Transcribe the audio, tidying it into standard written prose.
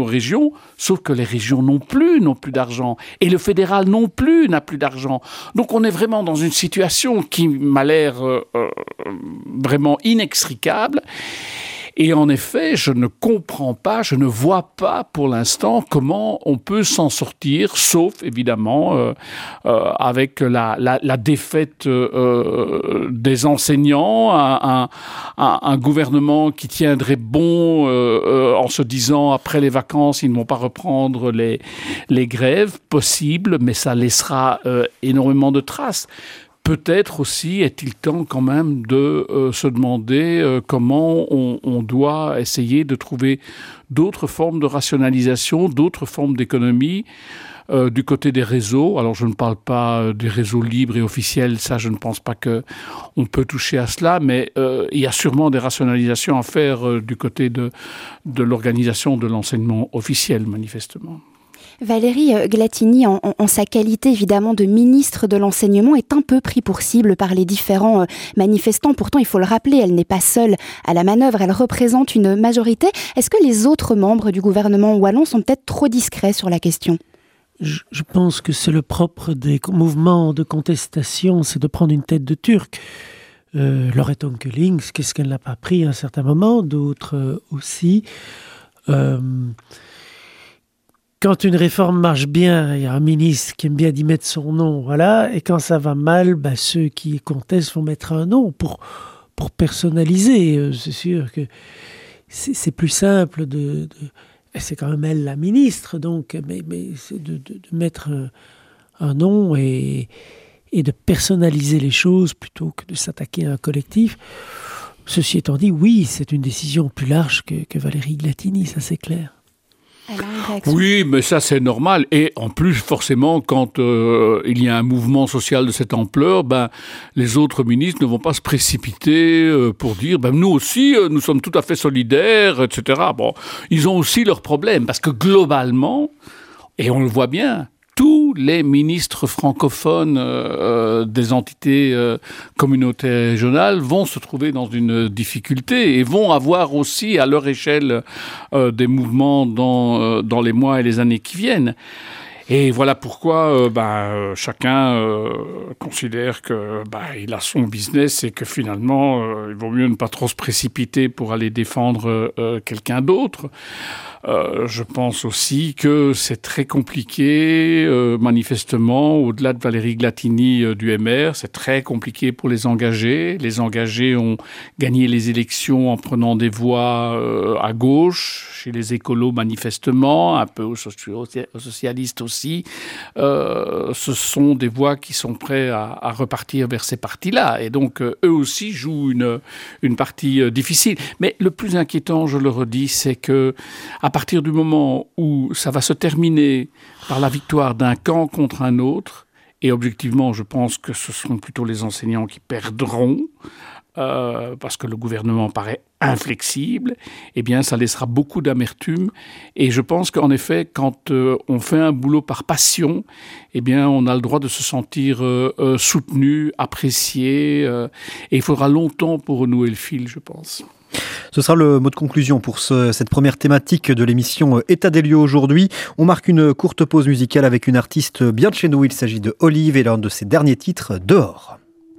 aux régions, sauf que les régions n'ont plus d'argent. Et le fédéral non plus n'a plus d'argent. Donc on est vraiment dans une situation qui m'a l'air vraiment inextricable. Et en effet, je ne comprends pas, je ne vois pas pour l'instant comment on peut s'en sortir, sauf évidemment avec la défaite des enseignants, un gouvernement qui tiendrait bon en se disant après les vacances, ils ne vont pas reprendre les grèves, possible, mais ça laissera énormément de traces. Peut-être aussi est-il temps quand même de se demander comment on doit essayer de trouver d'autres formes de rationalisation, d'autres formes d'économie du côté des réseaux. Alors je ne parle pas des réseaux libres et officiels, ça je ne pense pas qu'on peut toucher à cela, mais il y a sûrement des rationalisations à faire du côté de l'organisation de l'enseignement officiel manifestement. Valérie Glatini, en sa qualité évidemment de ministre de l'Enseignement, est un peu pris pour cible par les différents manifestants. Pourtant, il faut le rappeler, elle n'est pas seule à la manœuvre, elle représente une majorité. Est-ce que les autres membres du gouvernement wallon sont peut-être trop discrets sur la question ? Je pense que c'est le propre des mouvements de contestation, c'est de prendre une tête de Turc. Laurette Onkelings, qu'est-ce qu'elle n'a pas pris à un certain moment, d'autres aussi. Quand une réforme marche bien, il y a un ministre qui aime bien d'y mettre son nom, voilà. Et quand ça va mal, ceux qui contestent vont mettre un nom pour personnaliser. C'est sûr que c'est plus simple c'est quand même elle la ministre, donc, mais c'est de mettre un nom et de personnaliser les choses plutôt que de s'attaquer à un collectif. Ceci étant dit, oui, c'est une décision plus large que Valérie Glatini, ça c'est clair. Oui, mais ça c'est normal. Et en plus, forcément, quand il y a un mouvement social de cette ampleur, les autres ministres ne vont pas se précipiter pour dire nous aussi, nous sommes tout à fait solidaires, etc. Bon, ils ont aussi leurs problèmes, parce que globalement, et on le voit bien, tous les ministres francophones des entités communautaires régionales vont se trouver dans une difficulté et vont avoir aussi à leur échelle des mouvements dans les mois et les années qui viennent. Et voilà pourquoi chacun considère que il a son business et que finalement il vaut mieux ne pas trop se précipiter pour aller défendre quelqu'un d'autre. Je pense aussi que c'est très compliqué, manifestement, au-delà de Valérie Glatini du MR, c'est très compliqué pour les engagés. Les engagés ont gagné les élections en prenant des voix à gauche, chez les écolos manifestement, un peu aux socialistes aussi. Ce sont des voix qui sont prêts à repartir vers ces partis-là. Et donc, eux aussi jouent une partie difficile. Mais le plus inquiétant, je le redis, c'est que à partir du moment où ça va se terminer par la victoire d'un camp contre un autre, et objectivement, je pense que ce seront plutôt les enseignants qui perdront, parce que le gouvernement paraît inflexible, eh bien, ça laissera beaucoup d'amertume. Et je pense qu'en effet, quand on fait un boulot par passion, eh bien, on a le droit de se sentir soutenu, apprécié, et il faudra longtemps pour renouer le fil, je pense. Ce sera le mot de conclusion pour cette première thématique de l'émission État des lieux aujourd'hui. On marque une courte pause musicale avec une artiste bien de chez nous. Il s'agit de Olive et l'un de ses derniers titres, Dehors.